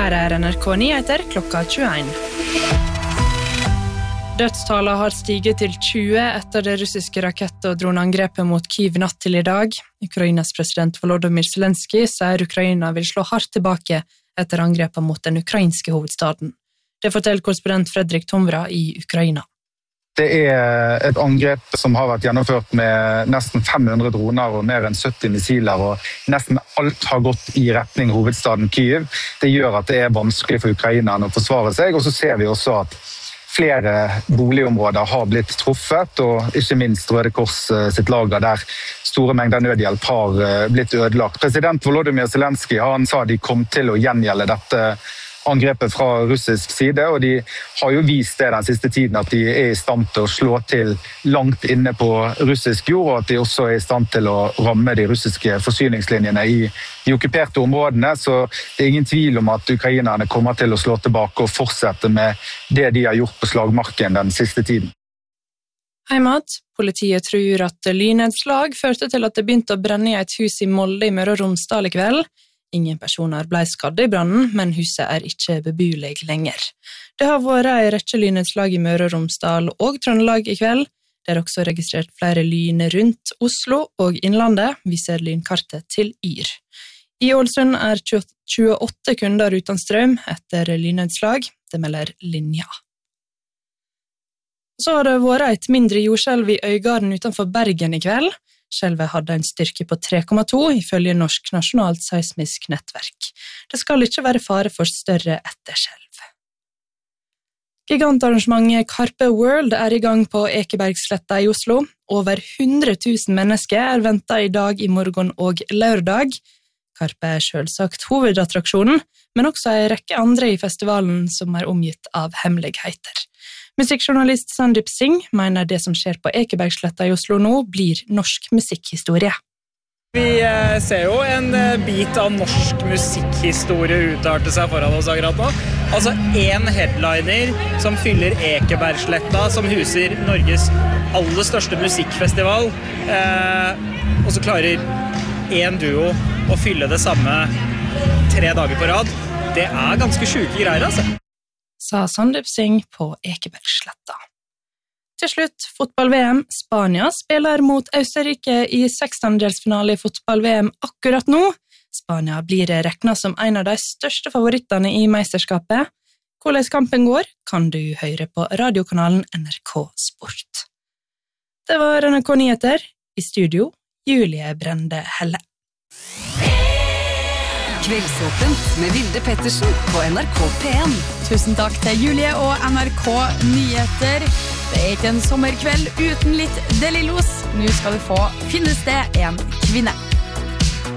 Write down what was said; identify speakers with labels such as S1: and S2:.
S1: Her NRK Nyheter klokka 21. Dødstallet har stiget til 20 etter det russiske rakett- og droneangrepet mot Kyiv natt til i dag. Ukrainas president Volodymyr Zelensky sier Ukraina vil slå hardt tilbake etter angrepet mot den ukrainske hovedstaden. Det forteller korrespondent Fredrik Tomra i Ukraina.
S2: Det et angrep som har vært gjennomført med nesten 500 droner og mer enn 70 missiler, og nesten alt har gått i retning hovedstaden Kyiv. Det gjør at det vanskelig for ukrainerne å forsvare seg, og så ser vi også at flere boligområder har blitt truffet, og ikke minst Røde Kors sitt lager der store mengder nødhjelp har blitt ødelagt. President Volodymyr Zelensky han sa de kom til å gjengjelde dette angrepet fra russisk side, og de har jo vist det den siste tiden at de i stand til å slå til langt inne på russisk jord, og at de også i stand til å ramme de russiske forsyningslinjene i de okkuperte områdene, så det ingen tvil om at ukrainerne kommer til å slå tilbake og fortsette med det de har gjort på slagmarken den siste tiden.
S1: Heimat, politiet tror at lynnedslag førte til at det begynte å brenne i et hus i Molde i Møre og Romsdal i kveld. Ingen personer ble skadde i brannen, men huset ikke beboelig lenger. Det har vært en rekke lynnedslag i Møre og Romsdal og Trøndelag i kveld. Det også registrert flere lyn rundt Oslo og Innlandet, viser lynkartet til Yr. I Ålesund 28 kunder uten strøm etter lynnedslag, det melder Linja. Så har det vært et mindre jordskjelv i Øygarden utenfor Bergen i kveld. Skjelvet hadde en styrke på 3,2 ifølge Norsk Nasjonalt Seismisk Nettverk. Det skal ikke være fare for større etterskjelv. Gigantarrangementet Carpe World i gang på Ekebergsletta i Oslo. Over 100 000 mennesker ventet i dag, i morgen og lørdag. Carpe selvsagt hovedattraksjonen, men også en rekke andre i festivalen som omgitt av hemmeligheter. Musikkjournalist Sandeep Singh mener det som skjer på Ekebergsletta i Oslo nå blir norsk musikkhistorie.
S3: Vi ser jo en bit av norsk musikkhistorie utarte seg foran oss akkurat nå. Altså en headliner som fyller Ekebergsletta, som huser Norges aller største musikkfestival, og så klarer en duo å fylle det samme 3 dager på rad. Det ganske syke greier, altså.
S1: Sa Sandeep Singh på Ekebergsletta. Til slutt, fotball-VM. Spania spiller mot Østerrike i 16-delsfinale i fotball-VM akkurat nå. Spania blir regnet som en av de største favorittene i meisterskapet. Hvordan kampen går, kan du høre på radiokanalen NRK Sport. Det var NRK Nyheter. I studio, Julie Brende Helle.
S4: Kveldsåpent med Vilde Pettersen på NRK P1.
S5: Tusen takk til Julie og NRK Nyheter. Det ikke en sommerkveld uten litt Delillos. Nå skal du få Finnes det en kvinne.